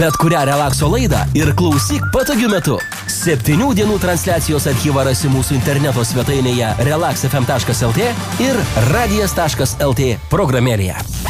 bet kurią relakso laidą ir klausyk patogiu metu. 7 dienų transliacijos archyvą rasi mūsų interneto svetainėje relaxfm.lt ir radijas.lt programėlėje.